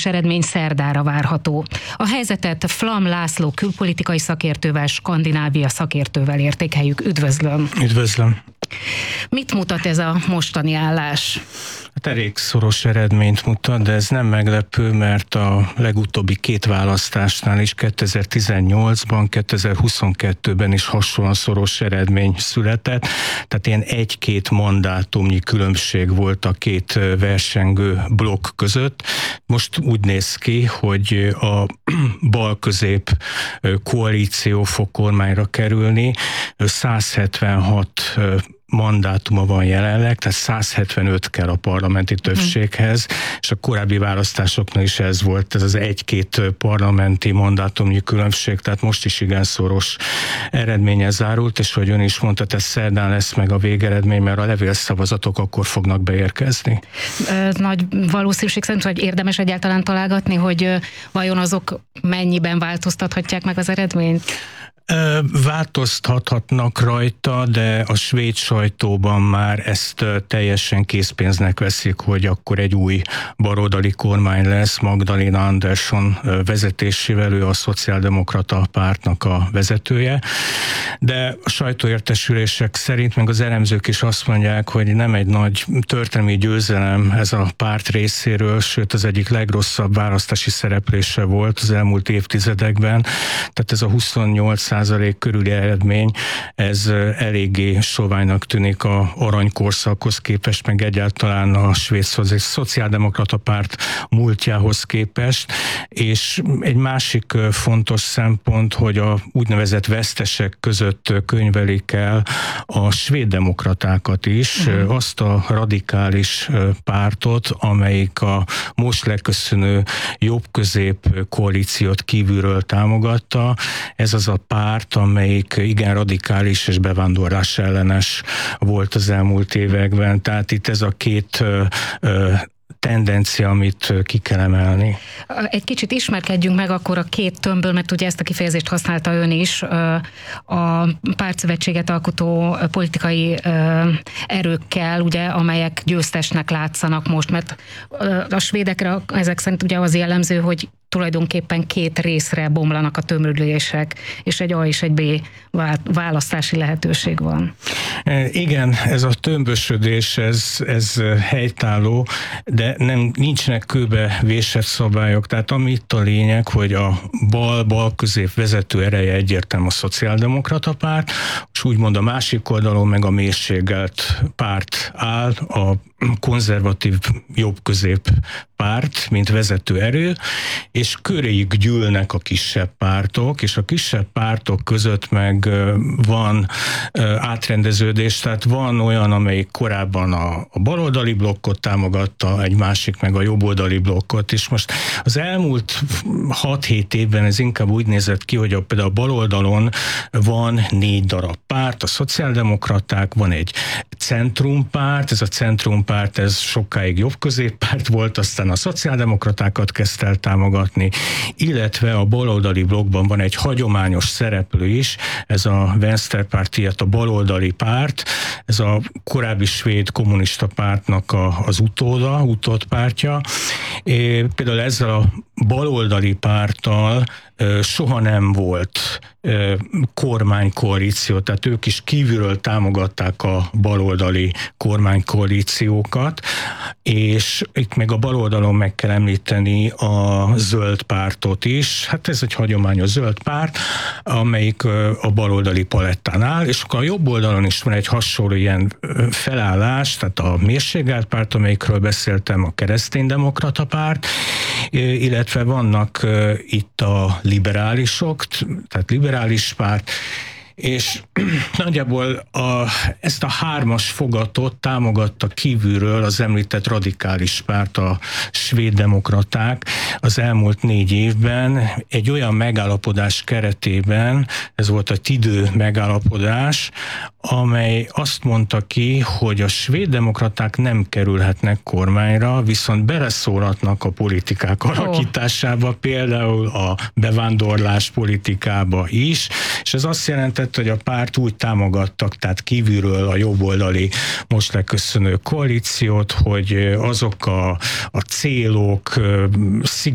szoros eredmény szerdára várható. A helyzetet Flam László külpolitikai szakértővel, Skandinávia szakértővel értékeljük. Üdvözlöm! Üdvözlöm! Mit mutat ez a mostani állás? Hát elég szoros eredményt mutat, de ez nem meglepő, mert a legutóbbi két választásnál is 2018-ban, 2022-ben is hasonlóan szoros eredmény született, tehát ilyen egy-két mandátumnyi különbség volt a két versengő blokk között. Most úgy néz ki, hogy a bal-közép koalíció fog kormányra kerülni, 176 mandátuma van jelenleg, tehát 175 kell a parlamenti többséghez, és a korábbi választásoknál is ez volt, ez az egy-két parlamenti mandátumnyi különbség, tehát most is igen szoros eredménye zárult, és hogy ön is mondta, ez szerdán lesz meg a végeredmény, mert a levélszavazatok akkor fognak beérkezni. Nagy valószínűség szerint, hogy érdemes egyáltalán találgatni, hogy vajon azok mennyiben változtathatják meg az eredményt? Változtathatnak rajta, de a svéd sajtóban már ezt teljesen készpénznek veszik, hogy akkor egy új baloldali kormány lesz, Magdalena Andersson vezetésével, ő a szociáldemokrata pártnak a vezetője, de a sajtóértesülések szerint, meg az elemzők is azt mondják, hogy nem egy nagy történelmi győzelem ez a párt részéről, sőt az egyik legrosszabb választási szereplése volt az elmúlt évtizedekben, tehát ez a 28% körüli eredmény, ez eléggé soványnak tűnik a aranykorszakhoz képest, meg egyáltalán a svéd szociáldemokrata párt múltjához képest, és egy másik fontos szempont, hogy a úgynevezett vesztesek között könyvelik el a svéd demokratákat is, azt a radikális pártot, amelyik a most leköszönő jobb-közép koalíciót kívülről támogatta. Ez az a párt, amelyik igen radikális és bevándorlás ellenes volt az elmúlt években. Tehát itt ez a két tendencia, amit ki kell emelni. Egy kicsit ismerkedjünk meg akkor a két tömbből, mert ugye ezt a kifejezést használta ön is, a pártszövetséget alkotó politikai erőkkel, ugye, amelyek győztesnek látszanak most, mert a svédekre ezek szerint ugye az jellemző, hogy tulajdonképpen két részre bomlanak a tömörülések, és egy A és egy B választási lehetőség van. Igen, ez a tömbösödés, ez helytálló, de nincsenek kőbe vésett szabályok, tehát amit a lényeg, hogy a bal-közép vezető ereje egyértelműen a szociáldemokrata párt, és úgymond a másik oldalon meg a mérségelt párt áll, a konzervatív jobb-közép párt, mint vezető erő, és köréjük gyűlnek a kisebb pártok, és a kisebb pártok között meg van átrendeződés, tehát van olyan, amelyik korábban a baloldali blokkot támogatta, egy másik meg a jobboldali blokkot, és most az elmúlt 6-7 évben ez inkább úgy nézett ki, hogy például a baloldalon van 4 darab párt, a szociáldemokraták, van egy centrumpárt, ez a centrumpárt, ez sokáig jobb-középpárt volt, aztán a szociáldemokratákat kezdte el támogatni, illetve a baloldali blokkban van egy hagyományos szereplő is, ez a Vänsterpartiet, a baloldali párt, ez a korábbi svéd kommunista pártnak az utódpártja. Például ezzel a baloldali párttal soha nem volt kormánykoalíció, tehát ők is kívülről támogatták a baloldali kormánykoalíciókat, és itt meg a baloldalon meg kell említeni a zöld pártot is, hát ez egy hagyományos zöld párt, amelyik a baloldali palettán áll, és akkor a jobb oldalon is van egy hasonló ilyen felállás, tehát a mérségelt párt, amelyikről beszéltem, a kereszténydemokrata párt, illetve vannak itt a liberálisok, tehát liberális párt, és nagyjából ezt a hármas fogatot támogatta kívülről az említett radikális párt, a svéd demokraták az elmúlt 4 évben egy olyan megállapodás keretében, ez volt a Tidő megállapodás, amely azt mondta ki, hogy a svéd demokraták nem kerülhetnek kormányra, viszont beleszólhatnak a politikák alakításába, például a bevándorlás politikába is, és ez azt jelentette, hogy a párt úgy támogattak, tehát kívülről a jobboldali most leköszönő koalíciót, hogy azok a célok,